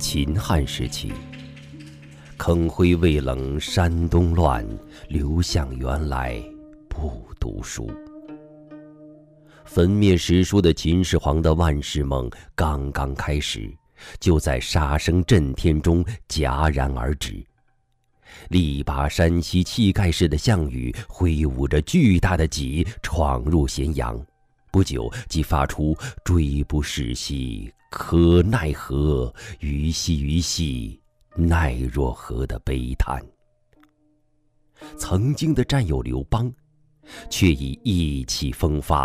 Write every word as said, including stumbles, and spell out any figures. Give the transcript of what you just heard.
秦汉时期，坑灰未冷山东乱，刘向原来不读书。焚灭史书的秦始皇的万世梦刚刚开始，就在杀声震天中戛然而止。力拔山兮气盖世的项羽挥舞着巨大的戟闯入咸阳，不久即发出追不逝兮可奈何，虞兮虞兮奈若何的悲叹。曾经的战友刘邦却以意气风发